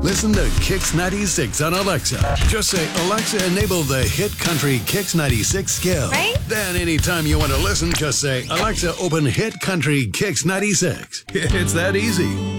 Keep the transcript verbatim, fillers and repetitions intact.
Listen to Kix ninety-six on Alexa. Just say, Alexa, enable the hit country Kix ninety-six skill. Right? Then anytime you want to listen, just say, Alexa, open hit country Kix ninety-six. It's that easy.